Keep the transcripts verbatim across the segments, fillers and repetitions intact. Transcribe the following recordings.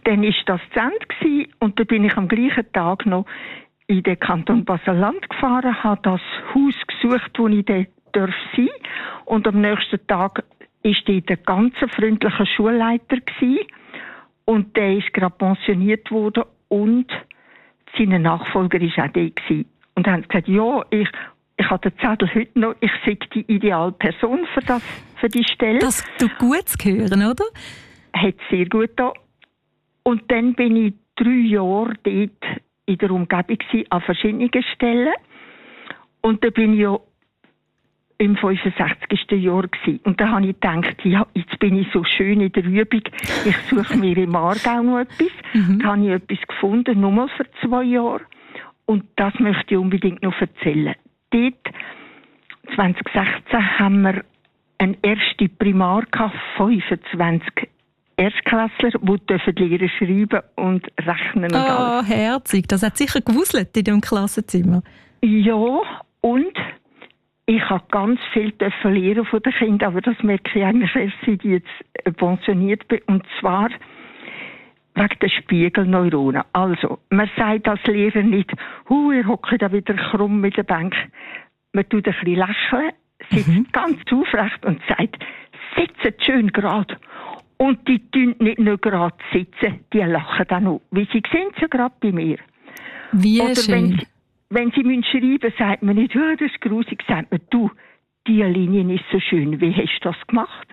dann war das zu Ende gewesen, und dann bin ich am gleichen Tag noch in den Kanton Basel-Land gefahren, habe das Haus gesucht, wo ich dort darf sein. Und am nächsten Tag war dort ein ganz freundlicher Schulleiter gewesen, und der ist gerade pensioniert worden, und sein Nachfolger war auch der gewesen. Und er hat gesagt, ja, ich, ich habe den Zettel heute noch, ich sei die ideale Person für, das, für die Stelle. Das tut gut zu hören, oder? Hat sehr gut da. Und dann bin ich drei Jahre dort in der Umgebung gewesen, an verschiedenen Stellen. Und da bin ich ja im fünfundsechzigsten Jahr gewesen. Und da habe ich gedacht, ja, jetzt bin ich so schön in der Übung, ich suche mir im Aargau noch etwas. Mhm. Da habe ich etwas gefunden, nur mal für zwei Jahre. Und das möchte ich unbedingt noch erzählen. Dort, zwanzig sechzehn, haben wir eine erste Primar gehabt, fünfundzwanzig Erstklässler, die Lehrer schreiben und rechnen und oh, alles. Oh, herzig. Das hat sicher gewuselt in dem Klassenzimmer. Ja, und ich habe ganz viel lernen von den Kindern, aber das merke ich eigentlich erst, seit ich jetzt pensioniert bin. Und zwar wegen der Spiegelneuronen. Also, man sagt als Lehrer nicht, hu, ihr hockt da wieder krumm mit der Bank. Man tut ein bisschen lächeln, sitzt mhm. ganz aufrecht und sagt, sitzt schön gerade. Und die tun nicht nur gerade sitzen, die lachen dann auch. Wie sie sehen sie ja gerade bei mir. Wie Oder schön. Wenn sie, wenn sie müssen schreiben, sagt man nicht, oh, das ist grusig, sagt man, du, die Linie ist so schön, wie hast du das gemacht?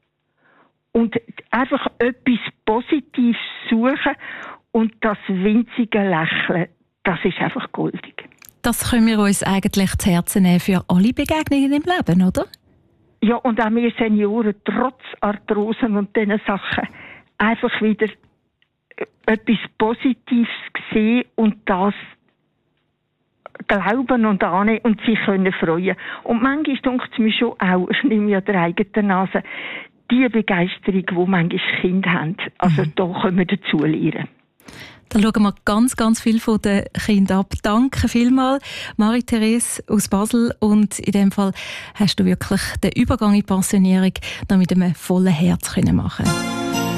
Und einfach etwas Positives suchen und das winzige Lächeln, das ist einfach goldig. Das können wir uns eigentlich zu Herzen nehmen für alle Begegnungen im Leben, oder? Ja, und auch wir Senioren, trotz Arthrosen und diesen Sachen, einfach wieder etwas Positives sehen und das glauben und annehmen und sich können freuen. Und manchmal denkt es mir schon auch, ich nehme ja der eigenen Nase, die Begeisterung, die manchmal Kinder haben. Also mhm. da können wir dazu lernen. Dann schauen wir ganz, ganz viel von den Kindern ab. Danke vielmals, Marie-Therese aus Basel. Und in dem Fall hast du wirklich den Übergang in die Pensionierung noch mit einem vollen Herz machen können.